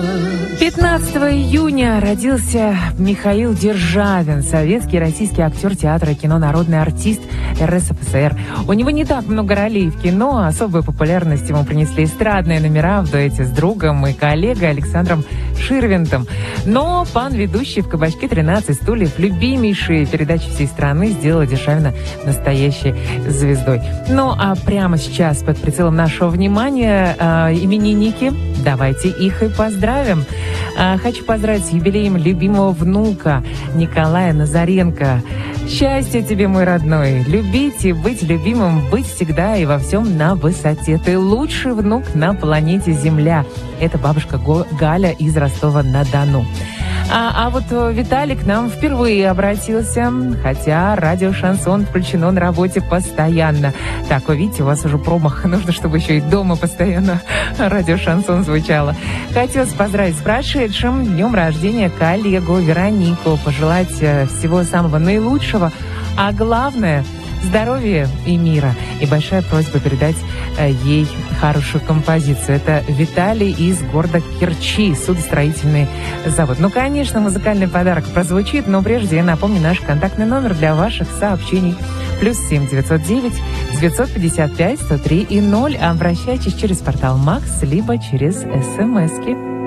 15 июня родился Михаил Державин, советский и российский актер театра и кино, народный артист РСФСР. У него не так много ролей в кино, особую популярность ему принесли эстрадные номера в дуэте с другом и коллегой Александром Ширвинтом. Но пан ведущий в «Кабачке 13 стульев», любимейшие передачи всей страны, сделал Державина настоящей звездой. Ну а прямо сейчас под прицелом нашего внимания именинники. Давайте их и поздравим. Хочу поздравить с юбилеем любимого внука Николая Назаренко. Счастья тебе, мой родной. Любить и быть любимым, быть всегда и во всем на высоте. Ты лучший внук на планете Земля. Это бабушка Галя из Ростова-на-Дону. А вот Виталий к нам впервые обратился, хотя радио «Шансон» включено на работе постоянно. Так, вы видите, у вас уже промах. Нужно, чтобы еще и дома постоянно радио «Шансон» звучало. Хотелось поздравить с прошедшим днем рождения коллегу Веронику, пожелать всего самого наилучшего, а главное – здоровья и мира. И большая просьба передать ей хорошую композицию. Это Виталий из города Керчи, судостроительный завод. Ну, конечно, музыкальный подарок прозвучит, но прежде я напомню наш контактный номер для ваших сообщений. +7 909 955 103 и 0. Обращайтесь через портал МАКС, либо через СМСки.